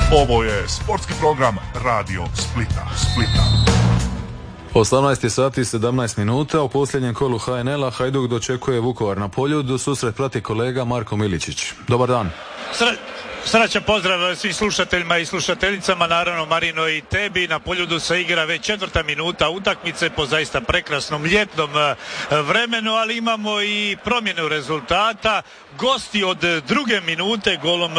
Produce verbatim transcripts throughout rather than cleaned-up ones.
Ovo je sportski program Radio Splita. Splita. osamnaest sati i sedamnaest minuta. U posljednjem kolu H N L-a Hajduk dočekuje Vukovar na Poljudu. Susret prati kolega Marko Miličić. Dobar dan. Sre... Srećan pozdrav svim slušateljima i slušateljicama, naravno Marino i tebi. Na Poljudu se igra već četvrta minuta utakmice po zaista prekrasnom ljetnom vremenu, ali imamo i promjenu rezultata. Gosti od druge minute golom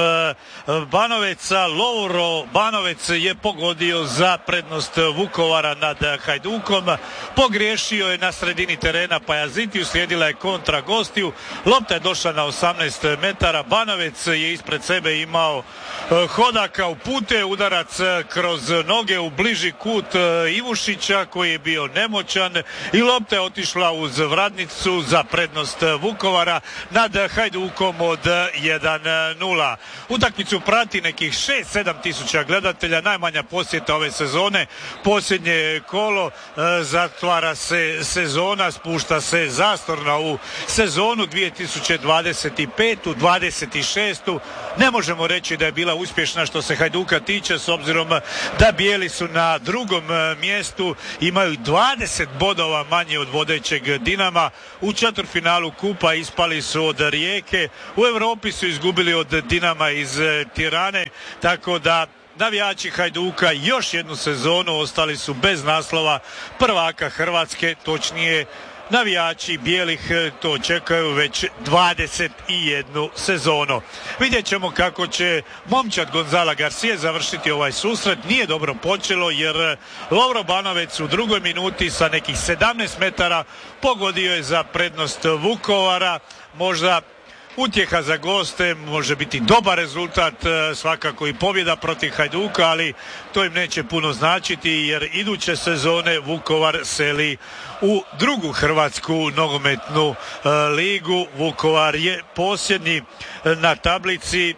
Banoveca, Lovro Banovec je pogodio za prednost Vukovara nad Hajdukom. Pogriješio je na sredini terena Pajaziti, uslijedila je kontra gostiju. Lopta je došla na osamnaest metara, Banovec je ispred sebe imao imao hodaka, upute udarac kroz noge u bliži kut Ivušića koji je bio nemoćan i lopta je otišla uz vratnicu za prednost Vukovara nad Hajdukom od jedan nula. Utakmicu prati nekih šest sedam tisuća gledatelja, najmanja posjeta ove sezone. Posljednje kolo, zatvara se sezona, spušta se zastor na ovu sezonu dvije tisuće dvadeset petu dvadeset šestu. Ne možemo reći da je bila uspješna što se Hajduka tiče, s obzirom da bijeli su na drugom mjestu, imaju dvadeset bodova manje od vodećeg Dinama. U četvrtfinalu kupa ispali su od Rijeke, u Europi su izgubili od Dinama iz Tirane, tako da navijači Hajduka još jednu sezonu ostali su bez naslova prvaka Hrvatske, točnije navijači bijelih to čekaju već dvadeset jednu sezonu. Vidjet ćemo kako će momčad Gonzala Garcia završiti ovaj susret. Nije dobro počelo jer Lovro Banovec u drugoj minuti sa nekih sedamnaest metara pogodio je za prednost Vukovara. Možda utjeha za goste, može biti dobar rezultat, svakako i pobjeda protiv Hajduka, ali to im neće puno značiti jer iduće sezone Vukovar seli u drugu hrvatsku nogometnu e, ligu. Vukovar je posljednji na tablici.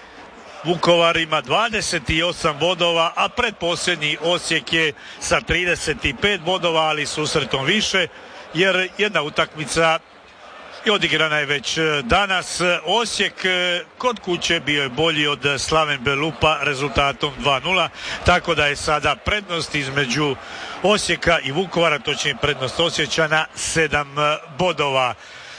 Vukovar ima dvadeset osam bodova, a predposljednji Osijek je sa trideset pet bodova, ali susretom više jer jedna utakmica i odigrana je već danas. Osijek kod kuće bio je bolji od Slaven Belupa rezultatom dva nula, tako da je sada prednost između Osijeka i Vukovara, točnije prednost Osječana, sedam bodova.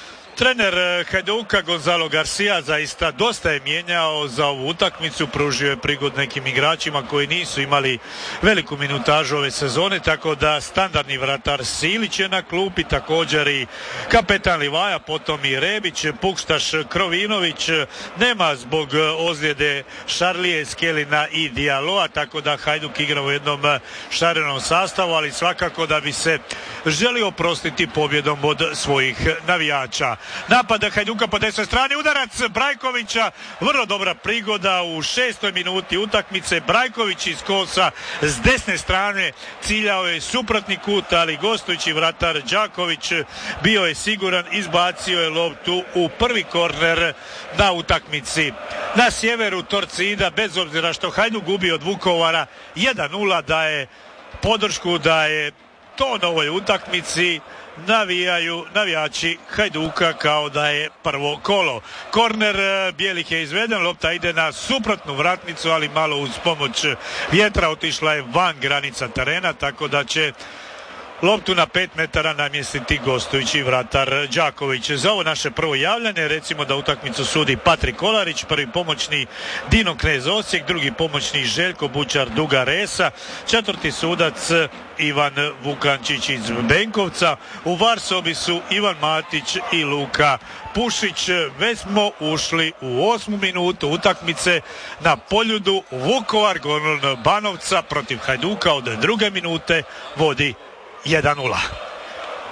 Trener Hajduka Gonzalo Garcia zaista dosta je mijenjao za ovu utakmicu, pružio je prigod nekim igračima koji nisu imali veliku minutažu ove sezone, tako da standardni vratar Silić je na klupi, također i kapetan Livaja, potom i Rebić, Pukštaš, Krovinović, nema zbog ozljede Šarlije, Skelina i Dijaloa, tako da Hajduk igra u jednom šarenom sastavu, ali svakako da bi se želio oprostiti pobjedom od svojih navijača. Napad Hajduka po desnoj strani, udarac Brajkovića, vrlo dobra prigoda u šestoj minuti utakmice. Brajković iz kosa s desne strane ciljao je suprotni kut, ali gostujući vratar Đaković bio je siguran, izbacio je loptu u prvi korner na utakmici. Na sjeveru Torcida, bez obzira što Hajduk gubi od Vukovara jedan nula, daje podršku da je to na ovoj utakmici, navijaju navijači Hajduka kao da je prvo kolo. Korner bijelih je izveden, lopta ide na suprotnu vratnicu, ali malo uz pomoć vjetra otišla je van granica terena, tako da će loptu na pet metara namjestiti gostujući vratar Đaković. Za ovo naše prvo javljanje recimo da utakmicu sudi Patrik Kolarić, prvi pomoćni Dino Knez Osijek, drugi pomoćni Željko Bučar Duga Resa, četvrti sudac Ivan Vukančić iz Benkovca. U VAR sobi su Ivan Matić i Luka Pušić. Već smo ušli u osmu minutu utakmice na Poljudu. Vukovar gol Banovca protiv Hajduka od druge minute vodi jedan nula.